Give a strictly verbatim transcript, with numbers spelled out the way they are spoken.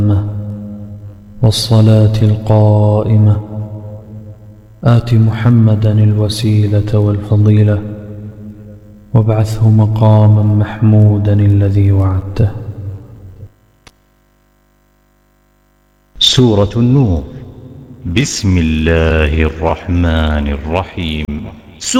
والصلاة القائمة آت محمدا الوسيلة والفضيلة وابعثه مقاما محمودا الذي وعدته. سورة النور. بسم الله الرحمن الرحيم.